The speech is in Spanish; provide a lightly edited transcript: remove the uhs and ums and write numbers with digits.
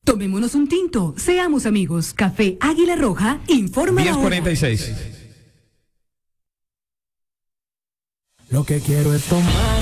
Tomémonos un tinto, seamos amigos. Café Águila Roja, informa la hora. 10:46. Lo que quiero es tomar.